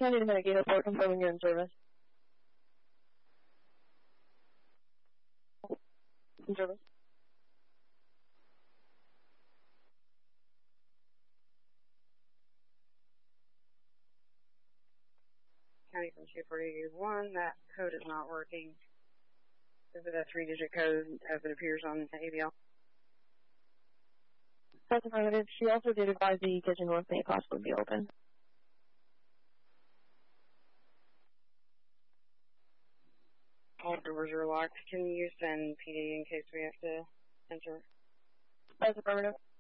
County to Gate Airport, confirming you're in service. In service. County from 241, that code is not working. Is it a 3-digit code as it appears on the ABL? That's affirmative. She also did advise the kitchen north may possibly be open. All doors are locked. Can you send PD in case we have to enter? That's affirmative.